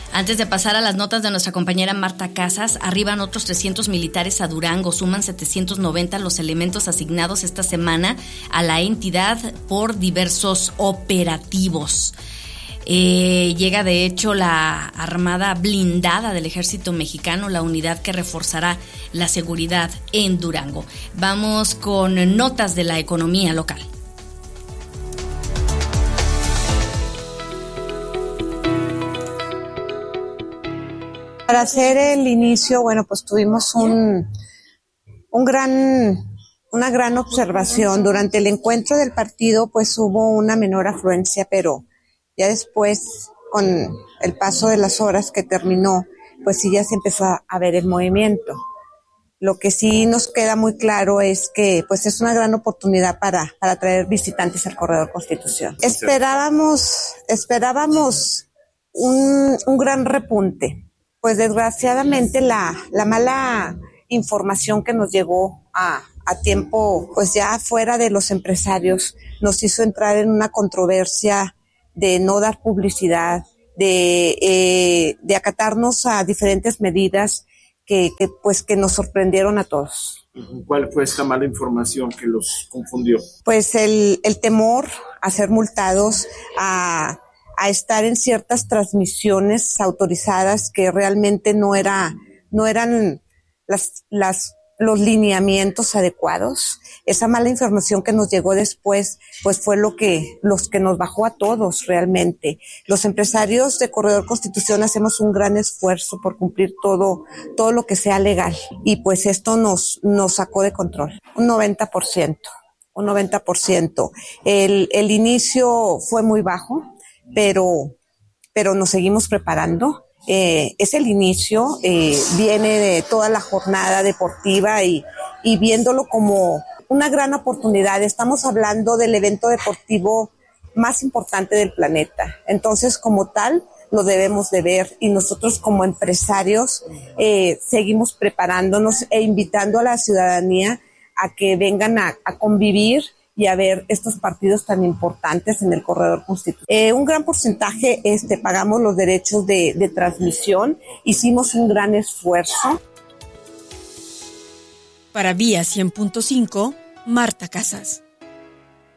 Antes de pasar a las notas de nuestra compañera Marta Casas, arriban otros 300 militares a Durango, suman 790 los elementos asignados esta semana a la entidad por diversos operativos. Llega de hecho la Armada Blindada del Ejército Mexicano, la unidad que reforzará la seguridad en Durango. Vamos con notas de la economía local. Para hacer el inicio, bueno, pues tuvimos una gran observación. Durante el encuentro del partido, pues hubo una menor afluencia, pero ya después, con el paso de las horas que terminó, pues sí ya se empezó a ver el movimiento. Lo que sí nos queda muy claro es que pues es una gran oportunidad para atraer visitantes al Corredor Constitución. Esperábamos un gran repunte. Pues desgraciadamente la mala información que nos llegó a tiempo, pues ya fuera de los empresarios, nos hizo entrar en una controversia de no dar publicidad, de acatarnos a diferentes medidas que nos sorprendieron a todos. ¿Cuál fue esta mala información que los confundió? Pues el temor a ser multados, a estar en ciertas transmisiones autorizadas que realmente no eran los lineamientos adecuados. Esa mala información que nos llegó después, pues fue los que nos bajó a todos realmente. Los empresarios de Corredor Constitución hacemos un gran esfuerzo por cumplir todo lo que sea legal. Y pues esto nos sacó de control. Un 90%. El inicio fue muy bajo, pero nos seguimos preparando. Es el inicio, viene de toda la jornada deportiva y viéndolo como una gran oportunidad. Estamos hablando del evento deportivo más importante del planeta. Entonces, como tal, lo debemos de ver y nosotros como empresarios seguimos preparándonos e invitando a la ciudadanía a que vengan a convivir y a ver estos partidos tan importantes en el Corredor Constitución. Un gran porcentaje pagamos los derechos de transmisión, hicimos un gran esfuerzo. Para Vía 100.5, Marta Casas.